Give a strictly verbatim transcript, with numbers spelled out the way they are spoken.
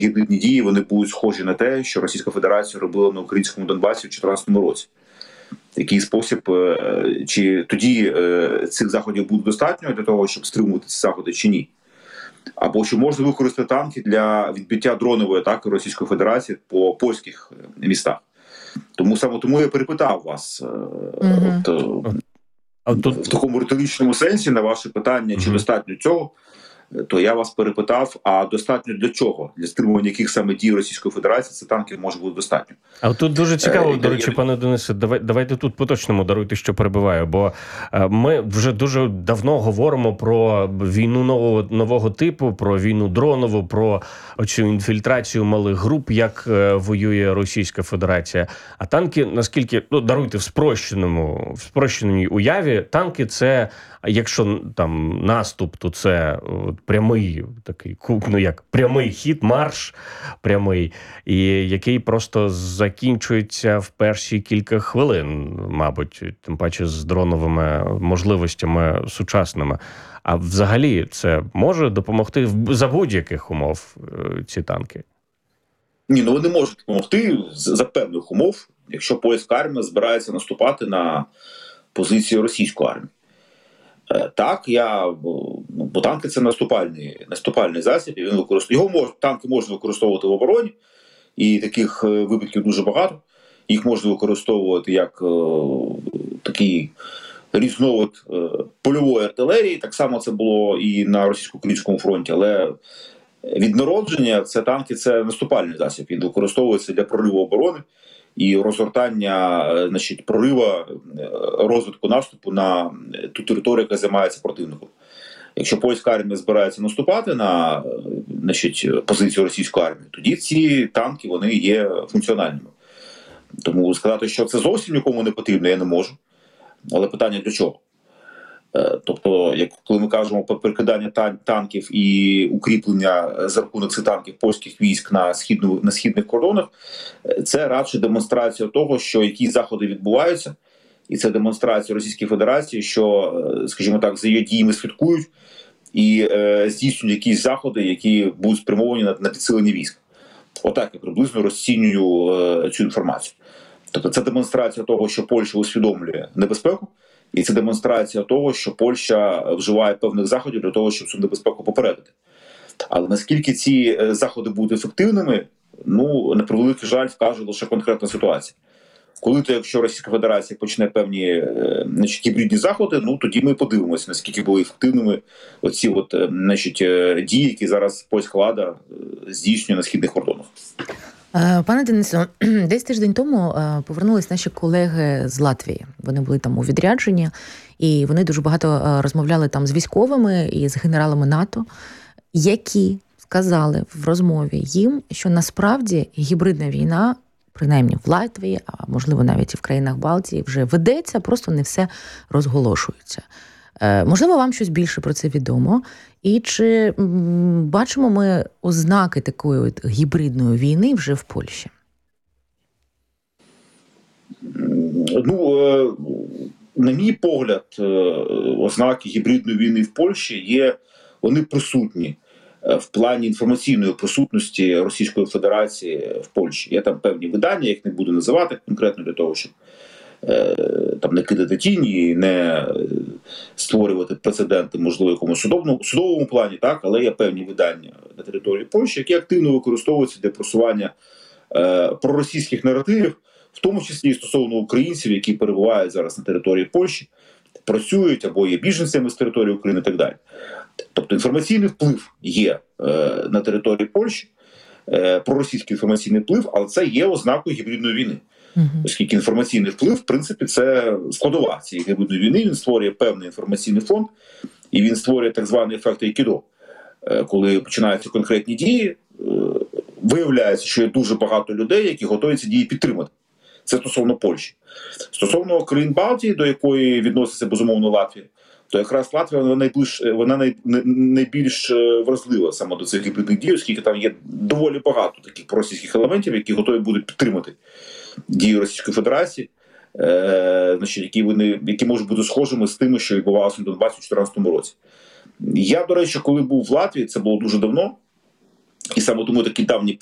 гібридні дії, вони будуть схожі на те, що Російська Федерація робила на українському Донбасі в дві тисячі чотирнадцятому році. В такий спосіб, чи тоді цих заходів буде достатньо для того, щоб стримувати ці заходи, чи ні? Або чи можна використати танки для відбиття дронової атаки Російської Федерації по польських містах? Тому саме тому я перепитав вас mm-hmm. от, а тут... в такому риторичному сенсі на ваше питання, чи mm-hmm. достатньо цього, то я вас перепитав, а достатньо для чого? Для стримування яких саме дій Російської Федерації це танків може бути достатньо. А тут дуже цікаво, е, до речі, я... пане Денисе, давай, давайте тут по-точному, даруйте, що перебиваю, бо ми вже дуже давно говоримо про війну нового, нового типу, про війну дронову, про оцю інфільтрацію малих груп, як воює Російська Федерація. А танки, наскільки, ну, даруйте, в спрощеному, в спрощеній уяві, танки це, якщо там наступ, то це прямий такий, ну як, прямий хід, марш прямий, і який просто закінчується в перші кілька хвилин, мабуть, тим паче з дроновими можливостями сучасними. А взагалі це може допомогти за будь-яких умов, ці танки? Ні, ну вони можуть допомогти за певних умов, якщо польська армія збирається наступати на позиції російської армії. Так, я, бо танки – це наступальний, наступальний засіб, і він використовує, його мож, танки можна використовувати в обороні, і таких випадків дуже багато. Їх можна використовувати як е, такий різновид е, польової артилерії, так само це було і на російсько-українському фронті, але від народження це танки – це наступальний засіб, він використовується для прориву оборони і розгортання, значить, прорива, розвитку наступу на ту територію, яка займається противником. Якщо польська армія збирається наступати на, значить, позицію російської армії, тоді ці танки, вони є функціональними. Тому сказати, що це зовсім нікому не потрібно, я не можу. Але питання для чого? Тобто, як коли ми кажемо про перекидання танків і укріплення за рахунок цих танків польських військ на, східну, на східних кордонах, це радше демонстрація того, що якісь заходи відбуваються, і це демонстрація Російської Федерації, що, скажімо так, за її діями слідкують і е, здійснюють якісь заходи, які будуть спрямовані на, на підсилення військ. Отак я приблизно розцінюю е, цю інформацію. Тобто це демонстрація того, що Польща усвідомлює небезпеку, і це демонстрація того, що Польща вживає певних заходів для того, щоб цю небезпеку попередити. Але наскільки ці заходи будуть ефективними, ну, на превеликий жаль, вкаже лише конкретна ситуація. Коли то, якщо Російська Федерація почне певні, значить, гібридні заходи, ну, тоді ми подивимося, наскільки були ефективними оці от, значить, дії, які зараз польська влада здійснює на східних кордонах. Пане Денисо, десь тиждень тому повернулись наші колеги з Латвії. Вони були там у відрядженні, і вони дуже багато розмовляли там з військовими і з генералами НАТО, які сказали в розмові їм, що насправді гібридна війна, принаймні в Латвії, а можливо навіть і в країнах Балтії, вже ведеться, просто не все розголошується. Можливо, вам щось більше про це відомо? І чи м, бачимо ми ознаки такої от гібридної війни вже в Польщі? Ну, на мій погляд, ознаки гібридної війни в Польщі є, вони присутні в плані інформаційної присутності Російської Федерації в Польщі. Є там певні видання, я їх не буду називати конкретно для того, щоб там не кидати тіні і не створювати прецеденти, можливо, в якомусь судовому, судовому плані, так, але є певні видання на території Польщі, які активно використовуються для просування е, проросійських наративів, в тому числі і стосовно українців, які перебувають зараз на території Польщі, працюють або є біженцями з території України і так далі. Тобто інформаційний вплив є е, на території Польщі, е, проросійський інформаційний вплив, але це є ознакою гібридної війни. Uh-huh. Оскільки інформаційний вплив, в принципі, це складова цієї гібридної війни, він створює певний інформаційний фонд, і він створює так званий ефект айкідо. Коли починаються конкретні дії, виявляється, що є дуже багато людей, які готові ці дії підтримати. Це стосовно Польщі. Стосовно країн Балтії, до якої відноситься, безумовно, Латвія, то якраз Латвія вона найбільш, вона най, найбільш вразлива саме до цих гібридних дій, оскільки там є доволі багато таких проросійських елементів, які готові будуть підтримати дії Російської Федерації, е, значить, які, вони, які можуть бути схожими з тими, що відбувалося на Донбасі у дві тисячі чотирнадцятому році. Я, до речі, коли був в Латвії, це було дуже давно, І саме тому такі давні